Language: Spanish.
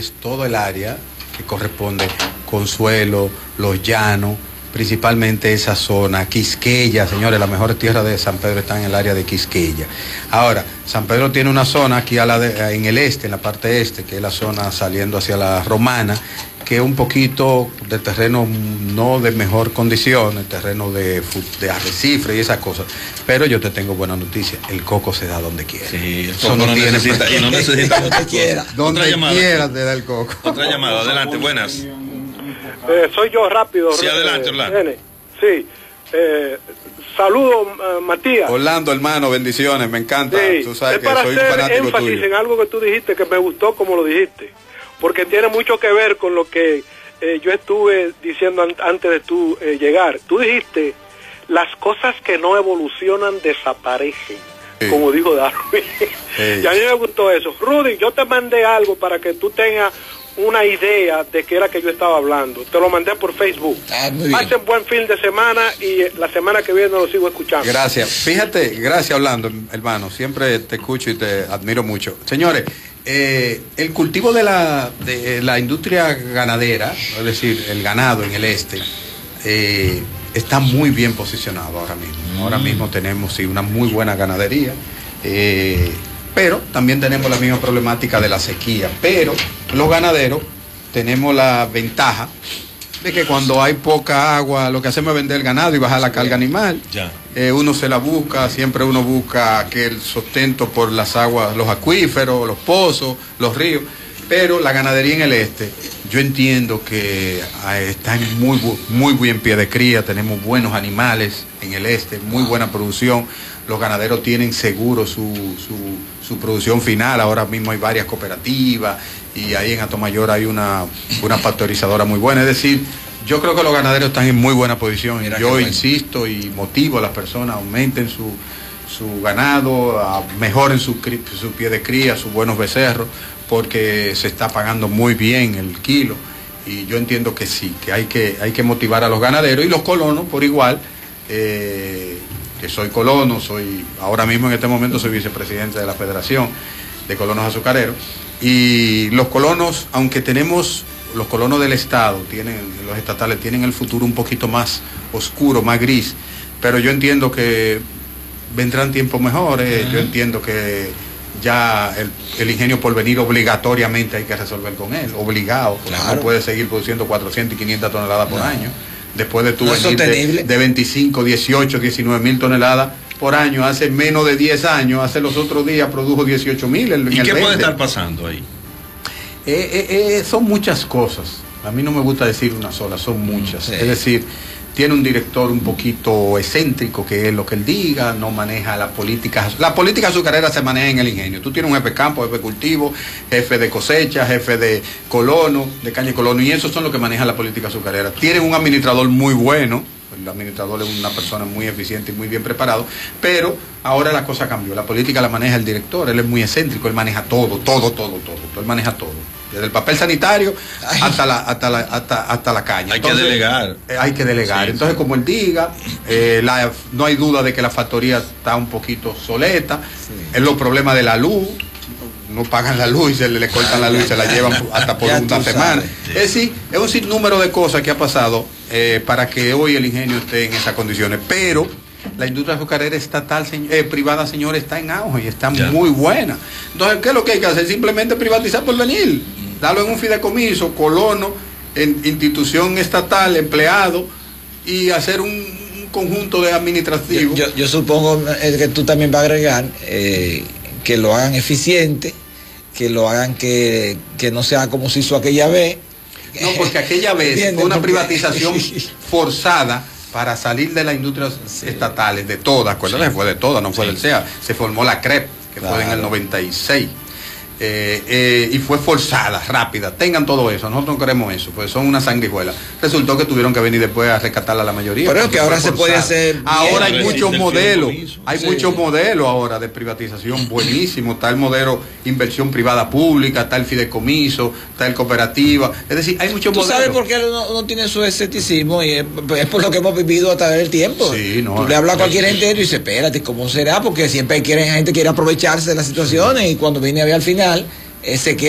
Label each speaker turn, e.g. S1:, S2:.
S1: todo el área que corresponde Consuelo, Los Llanos, principalmente esa zona, Quisqueya, señores, las mejores tierras de San Pedro están en el área de Quisqueya. Ahora, San Pedro tiene una zona aquí en el este, en la parte este, que es la zona saliendo hacia la Romana, que es un poquito de terreno no de mejor condición, el terreno de arrecife y esas cosas. Pero yo te tengo buena noticia, el coco se da donde quiera.
S2: Sí, el coco no necesita, y no necesita donde quiera.
S1: Donde quiera te da el coco.
S2: Otra llamada, adelante, buenas.
S3: Soy yo rápido.
S2: Sí, adelante, Orlando.
S3: Sí. Saludos, Matías.
S1: Orlando, hermano, bendiciones, me encanta.
S3: Sí.
S1: Tú sabes
S3: es
S1: que
S3: para
S1: soy un
S3: hacer
S1: fanático
S3: énfasis
S1: tuyo.
S3: en algo que tú dijiste que me gustó como lo dijiste, porque tiene mucho que ver con lo que yo estuve diciendo antes de tú llegar. Tú dijiste, las cosas que no evolucionan desaparecen, sí, como dijo Darwin. Sí. Y a mí me gustó eso. Rudy, yo te mandé algo para que tú tengas una idea de qué era que yo estaba hablando. Te lo mandé por Facebook. Pasen buen fin de semana y la semana que viene lo sigo escuchando.
S1: Gracias. Fíjate, gracias Orlando, hermano. Siempre te escucho y te admiro mucho. Señores, el cultivo de la industria ganadera, es decir, el ganado en el este, está muy bien posicionado ahora mismo. Ahora mismo tenemos una muy buena ganadería. Pero también tenemos la misma problemática de la sequía. Pero los ganaderos tenemos la ventaja de que cuando hay poca agua, lo que hacemos es vender el ganado y bajar la carga animal. Uno se la busca, siempre uno busca que el sustento por las aguas, los acuíferos, los pozos, los ríos. Pero la ganadería en el este, yo entiendo que está en muy buen pie de cría, tenemos buenos animales en el este, muy buena producción. Los ganaderos tienen seguro su producción final. Ahora mismo hay varias cooperativas y ahí en Atomayor hay una pasteurizadora muy buena. Es decir, yo creo que los ganaderos están en muy buena posición. Yo insisto y motivo a las personas, aumenten su ganado, mejoren su pie de cría, sus buenos becerros, porque se está pagando muy bien el kilo. Y yo entiendo que sí, que hay que motivar a los ganaderos y los colonos por igual. Que soy colono, ahora mismo en este momento soy vicepresidente de la Federación de Colonos Azucareros, y los colonos, aunque tenemos, los colonos del Estado, los estatales tienen el futuro un poquito más oscuro, más gris, pero yo entiendo que vendrán tiempos mejores. Yo entiendo que ya el ingenio Porvenir obligatoriamente hay que resolver con él, obligado, porque no puede seguir produciendo 400 y 500 toneladas por año. Después de tu venir de 25, 18, 19 mil toneladas por año, hace menos de 10 años, hace los otros días produjo 18.000.
S2: ¿Y qué puede estar pasando ahí?
S1: Son muchas cosas. A mí no me gusta decir una sola, son muchas. Es decir, tiene un director un poquito excéntrico, que es lo que él diga, no maneja la política. La política azucarera se maneja en el ingenio. Tú tienes un jefe de campo, jefe de cultivo, jefe de cosecha, jefe de colono, de caña de colono, y esos son los que manejan la política azucarera. Tienen un administrador muy bueno. El administrador es una persona muy eficiente y muy bien preparado, pero ahora la cosa cambió. La política la maneja el director, él es muy excéntrico, él maneja todo, él maneja todo. Desde el papel sanitario hasta la caña.
S2: Hay que delegar.
S1: Hay que delegar. Sí, entonces, como él diga, no hay duda de que la factoría está un poquito soleta. Es los problemas de la luz. No pagan la luz y se le cortan la luz y se la llevan hasta por una semana. Es decir, es un sinnúmero de cosas que ha pasado para que hoy el ingenio esté en esas condiciones. Pero la industria azucarera estatal, privada, señor, está en auge y está muy buena. Entonces, ¿qué es lo que hay que hacer? Simplemente privatizar por venir. Darlo en un fideicomiso, colono, en institución estatal, empleado, y hacer un conjunto de administrativos.
S4: Yo supongo que tú también vas a agregar que lo hagan eficiente, que lo hagan que no sea como se hizo aquella vez.
S1: No, porque aquella vez fue una privatización forzada para salir de las industrias estatales, de todas, acuérdate, fue de todas, no fue del CEA. Se formó la CREP, que fue en el 96. Y fue forzada, rápida. Tengan todo eso, nosotros no queremos eso, pues son una sanguijuela. Resultó que tuvieron que venir después a rescatarla la mayoría.
S4: Pero es que ahora se puede hacer.
S1: Ahora hay muchos modelos, muchos modelos ahora de privatización buenísimo. Está el modelo inversión privada pública, está el fideicomiso, está el cooperativa. Es decir, hay muchos modelos.
S4: ¿Tú sabes por qué no tiene su escepticismo? Y es por lo que hemos vivido a través del tiempo.
S1: Sí, no,
S4: tú le hablas a cualquier gente y dice, espérate, ¿cómo será? Porque siempre hay gente quiere aprovecharse de las situaciones y cuando viene a ver al final se queda